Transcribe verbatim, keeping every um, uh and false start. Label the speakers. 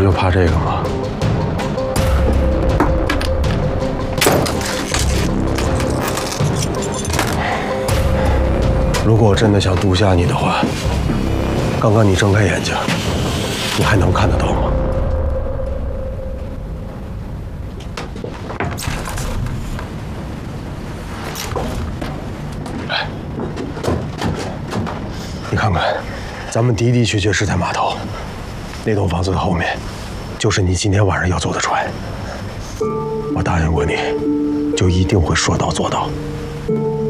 Speaker 1: 是就怕这个吗？如果我真的想毒下你的话，刚刚你睁开眼睛，你还能看得到吗？来，你看看，咱们的的确确是在码头，那栋房子的后面，就是你今天晚上要坐的船。我答应过你，就一定会说到做到。